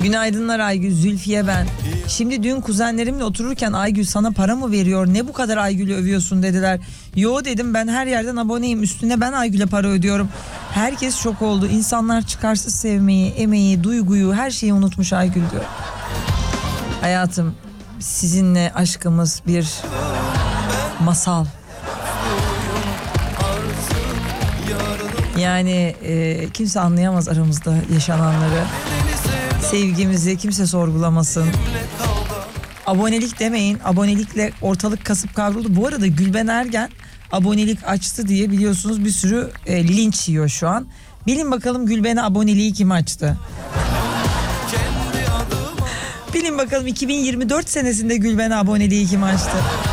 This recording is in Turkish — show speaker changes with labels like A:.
A: Günaydınlar Aygül, Zülfiye ben. Şimdi dün kuzenlerimle otururken Aygül sana para mı veriyor? Ne bu kadar Aygül'ü övüyorsun dediler. Yo dedim, ben her yerden aboneyim, üstüne ben Aygül'e para ödüyorum. Herkes şok oldu. İnsanlar çıkarsız sevmeyi, emeği, duyguyu, her şeyi unutmuş Aygül diyor. Hayatım, sizinle aşkımız bir masal. Yani kimse anlayamaz aramızda yaşananları. Sevgimizi kimse sorgulamasın. Abonelik demeyin. Abonelikle ortalık kasıp kavruldu. Bu arada Gülben Ergen abonelik açtı diye biliyorsunuz bir sürü linç yiyor şu an. Bilin bakalım Gülben'e aboneliği kim açtı? Bilin bakalım 2024 senesinde Gülben'e aboneliği kim açtı?